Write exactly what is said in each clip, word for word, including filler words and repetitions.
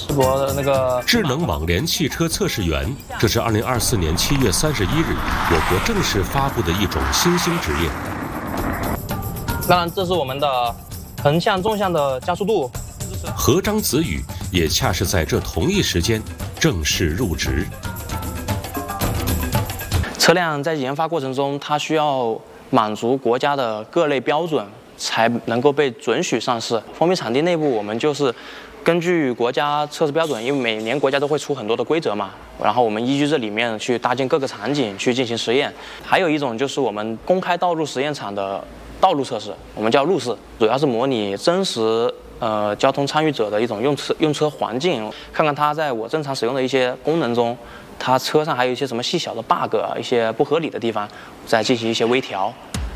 世博的那个智能网联汽车测试员，这是二零二四年七月三十一日我国正式发布的一种新兴职业。 当然，这是我们的横向、纵向的加速度。 何章子宇也恰是在这同一时间正式入职。 车辆在研发过程中，它需要满足国家的各类标准，才能够被准许上市。封闭场地内部，我们就是根据国家测试标准，因为每年国家都会出很多的规则嘛，然后我们依据这里面去搭建各个场景去进行实验。还有一种就是我们公开道路实验场的道路测试，我们叫路试，主要是模拟真实呃交通参与者的一种用车用车环境，看看它在我正常使用的一些功能中，它车上还有一些什么细小的 bug， 一些不合理的地方，再进行一些微调。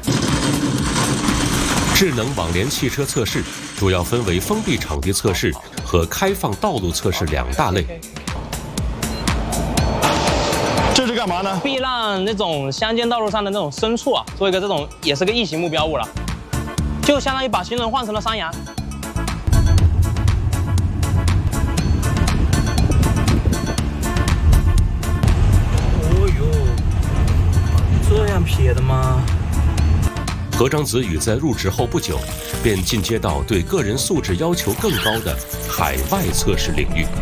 智能网联汽车测试主要分为封闭场地测试和开放道路测试两大类。 这是干嘛呢？ 避让那种乡间道路上的那种牲畜啊，做一个这种也是个异形目标物了，就相当于把行人换成了山羊。哦呦，这样撇的吗？ 何章子宇在入职后不久，便进阶到对个人素质要求更高的海外测试领域。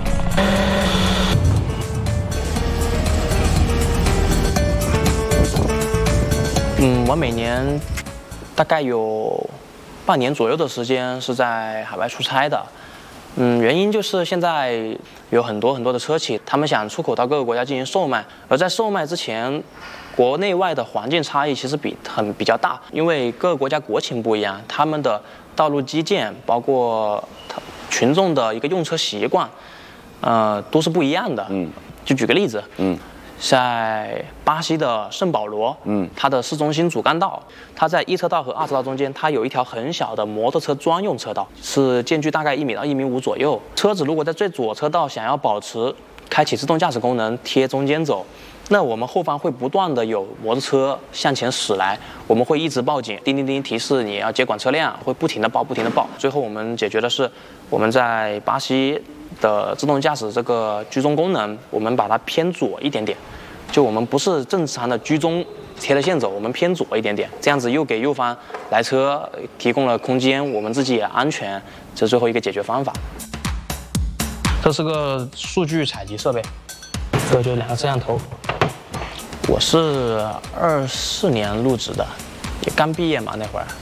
嗯，我每年大概有半年左右的时间是在海外出差的。嗯，原因就是现在有很多很多的车企，他们想出口到各个国家进行售卖，而在售卖之前，国内外的环境差异其实比很比较大，因为各个国家国情不一样，他们的道路基建，包括群众的一个用车习惯，呃，都是不一样的。嗯，就举个例子，嗯。在巴西的圣保罗，嗯，它的市中心主干道，它在一车道和二车道中间，它有一条很小的摩托车专用车道，是间距大概一米到一米五左右。车子如果在最左车道想要保持开启自动驾驶功能，贴中间走，那我们后方会不断的有摩托车向前驶来，我们会一直报警，叮叮叮提示你要接管车辆，会不停的报，不停的报。最后我们解决的是我们在巴西的自动驾驶这个居中功能，我们把它偏左一点点，就我们不是正常的居中贴着线走，我们偏左一点点，这样子又给右方来车提供了空间，我们自己也安全，这是最后一个解决方法。这是个数据采集设备，这个就是两个摄像头。我是二四年入职的，也刚毕业嘛那会儿。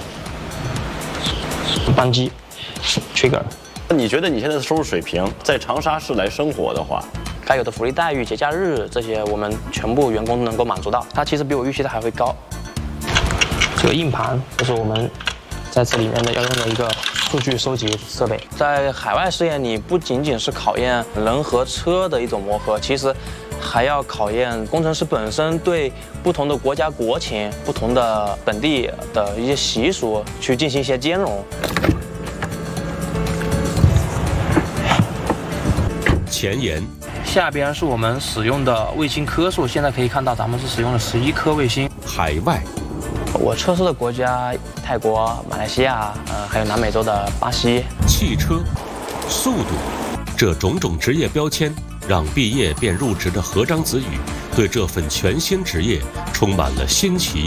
扳机 ，trigger。 你觉得你现在的收入水平，在长沙市来生活的话， 该有的福利待遇、节假日这些，我们全部员工都能够满足到。它其实比我预期的还会高。这个硬盘就是我们在这里面的要用的一个数据收集设备。在海外试验，你不仅仅是考验人和车的一种磨合，其实还要考验工程师本身对不同的国家国情、不同的本地的一些习俗去进行一些兼容。 前沿， 下边是我们使用的卫星颗数，现在可以看到咱们是使用了十一颗卫星。 海外， 我测试的国家泰国、马来西亚，呃，还有南美洲的巴西。 汽车，速度，这种种职业标签，让毕业便入职的何章子宇对这份全新职业充满了新奇